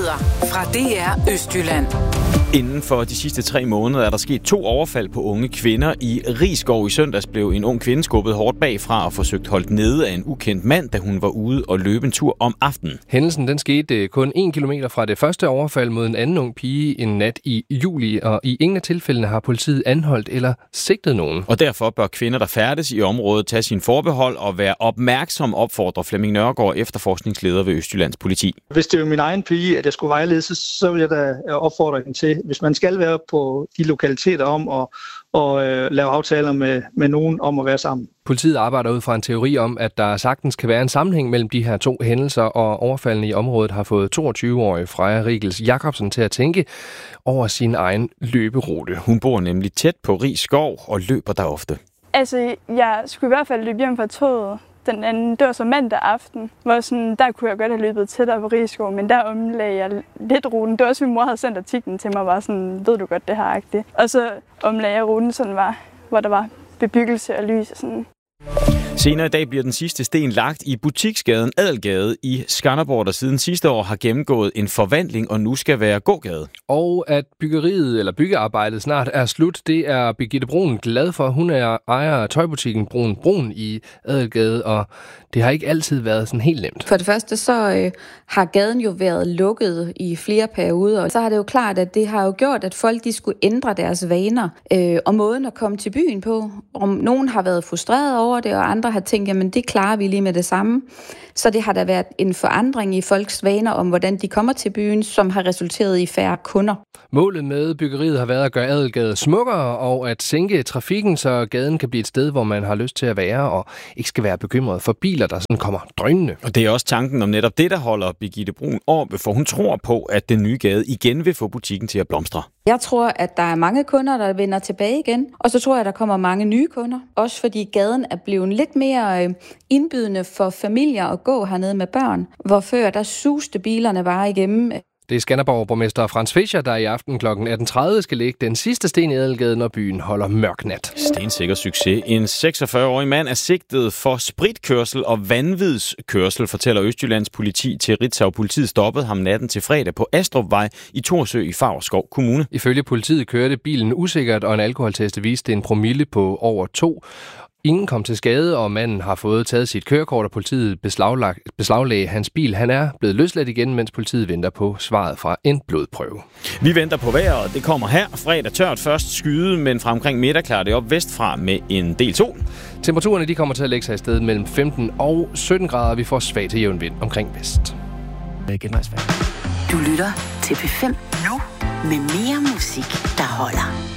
Nyheder fra DR Østjylland. Inden for de sidste 3 måneder er der sket 2 overfald på unge kvinder. I Risskov i søndags blev en ung kvinde skubbet hårdt bagfra og forsøgt holdt nede af en ukendt mand, da hun var ude og løbe en tur om aftenen. Hændelsen den skete kun 1 kilometer fra det første overfald mod en anden ung pige en nat i juli, og i ingen af tilfældene har politiet anholdt eller sigtet nogen. Og derfor bør kvinder, der færdes i området, tage sin forbehold og være opmærksom, opfordrer Flemming Nørgaard, efterforskningsleder ved Østjyllands politi. Hvis det er min egen pige, at jeg skulle vejlede, så vil jeg da opfordre hende til, hvis man skal være på de lokaliteter om og lave aftaler med nogen om at være sammen. Politiet arbejder ud fra en teori om, at der sagtens kan være en sammenhæng mellem de her 2 hændelser, og overfaldene i området har fået 22-årige Freja Riegels Jacobsen til at tænke over sin egen løberute. Hun bor nemlig tæt på Risskov og løber der ofte. Altså, jeg skulle i hvert fald løbe hjem fra toget. Det var så mandag aften, hvor sådan, der kunne jeg godt have løbet tættere på Risskov, men der omlagde jeg lidt ruten. Det var også, min mor havde sendt artiklen til mig, var sådan, ved du godt det her, agtigt. Og så omlagde jeg ruten sådan hvor der var bebyggelse og lys og sådan. Senere i dag bliver den sidste sten lagt i butiksgaden Adelgade i Skanderborg, der siden sidste år har gennemgået en forvandling og nu skal være gågade. Og at byggearbejdet snart er slut, det er Birgitte Brun glad for. Hun er ejer af tøjbutikken Brun i Adelgade, og det har ikke altid været sådan helt nemt. For det første så har gaden jo været lukket i flere perioder, og så har det jo klart, at det har jo gjort, at folk de skulle ændre deres vaner og måden at komme til byen på. Om nogen har været frustreret over det, og andre har tænkt, jamen det klarer vi lige med det samme. Så det har der været en forandring i folks vaner om, hvordan de kommer til byen, som har resulteret i færre kunder. Målet med byggeriet har været at gøre Adelgade smukkere og at sænke trafikken, så gaden kan blive et sted, hvor man har lyst til at være og ikke skal være bekymret for biler, der sådan kommer drønende. Og det er også tanken om netop det, der holder Birgitte Brun oppe, for hun tror på, at den nye gade igen vil få butikken til at blomstre. Jeg tror, at der er mange kunder, der vender tilbage igen, og så tror jeg, at der kommer mange nye kunder. Også fordi gaden er blevet lidt mere indbydende for familier at gå hernede med børn, hvor før der suste bilerne bare igennem. Det er Skanderborg-borgmester Frans Fischer, der i aften kl. 18.30 skal lægge den sidste sten i Adelgade, når byen holder mørk nat. Stensikker succes. En 46-årig mand er sigtet for spritkørsel og vanvidskørsel, fortæller Østjyllands politi til Ritzau. Politiet stoppede ham natten til fredag på Astrupvej i Thorsø i Favrskov Kommune. Ifølge politiet kørte bilen usikkert, og en alkoholtest viste en promille på over 2. Ingen kom til skade, og manden har fået taget sit kørekort, og politiet beslaglagde hans bil. Han er blevet løsladt igen, mens politiet venter på svaret fra en blodprøve. Vi venter på vejret. Det kommer her. Fredag tørt først skyde, men fra omkring middag klarer det op vestfra med en del sol. Temperaturerne de kommer til at lægge sig i stedet mellem 15 og 17 grader. Vi får svag til jævn vind omkring vest. Du lytter til P5 nu med mere musik, der holder.